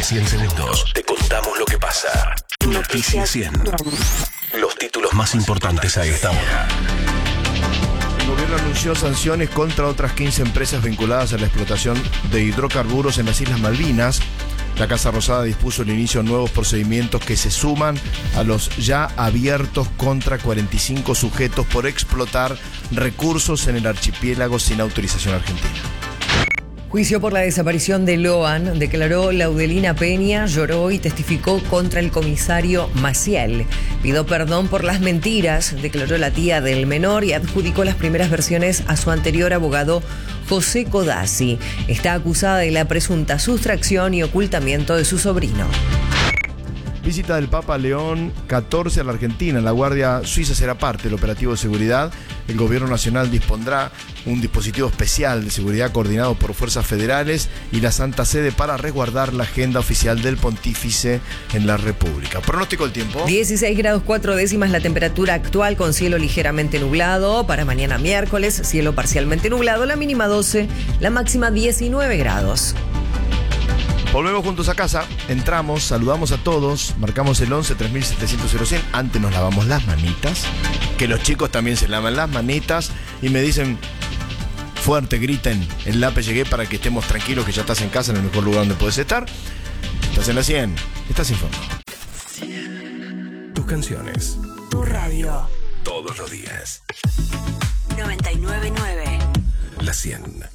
100 segundos te contamos lo que pasa. Noticias 100. Los títulos más importantes a esta hora. El gobierno anunció sanciones contra otras 15 empresas vinculadas a la explotación de hidrocarburos en las Islas Malvinas. La Casa Rosada dispuso el inicio de nuevos procedimientos que se suman a los ya abiertos contra 45 sujetos por explotar recursos en el archipiélago sin autorización argentina. Juicio por la desaparición de Loan, declaró Laudelina Peña, lloró y testificó contra el comisario Maciel. Pidió perdón por las mentiras, declaró la tía del menor y adjudicó las primeras versiones a su anterior abogado José Codazzi. Está acusada de la presunta sustracción y ocultamiento de su sobrino. Visita del Papa León XIV a la Argentina. La Guardia Suiza será parte del operativo de seguridad. El Gobierno Nacional dispondrá un dispositivo especial de seguridad coordinado por fuerzas federales y la Santa Sede para resguardar la agenda oficial del pontífice en la República. Pronóstico del tiempo. 16 grados 4 décimas la temperatura actual con cielo ligeramente nublado. Para mañana miércoles, cielo parcialmente nublado. La mínima 12, la máxima 19 grados. Volvemos juntos a casa, entramos, saludamos a todos, marcamos el 11 3700 100. Antes nos lavamos las manitas, que los chicos también se lavan las manitas y me dicen fuerte, griten, el lápiz llegué para que estemos tranquilos que ya estás en casa, en el mejor lugar donde puedes estar. Estás en la 100, estás informado. Tus canciones. Tu radio. Todos los días. 999. La 100.